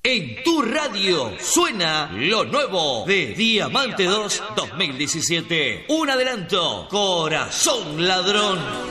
En tu radio suena lo nuevo de Diamante 2 2017. Un adelanto, Corazón Ladrón.